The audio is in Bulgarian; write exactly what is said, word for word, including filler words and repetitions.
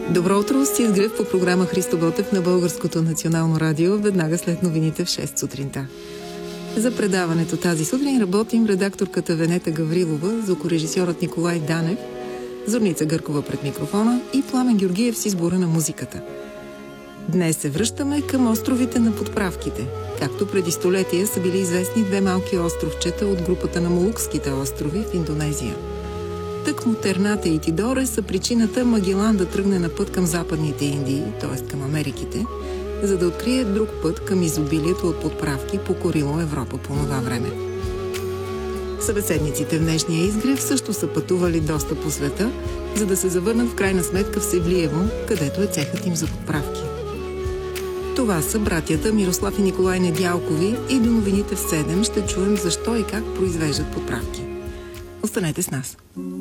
Добро утро, с изгрев по програма Христо Ботев на Българското национално радио, веднага след новините в шест сутринта. За предаването тази сутрин работим редакторката Венета Гаврилова, звукорежисьорът Николай Данев, Зорница Гъркова пред микрофона и Пламен Георгиев с избора на музиката. Днес се връщаме към островите на подправките. Както преди столетия са били известни две малки островчета от групата на Молукските острови в Индонезия. Тъкмо Тернате и Тидоре са причината Магелан да тръгне на път към Западните Индии, т.е. към Америките, за да открие друг път към изобилието от подправки, покорило Европа по това време. Събеседниците в днешния изгрев също са пътували доста по света, за да се завърнат в крайна сметка в Севлиево, където е цехът им за подправки. Това са братята Мирослав и Николай Недялкови и до новините в седем ще чуем защо и как произвеждат подправки. Останете с нас!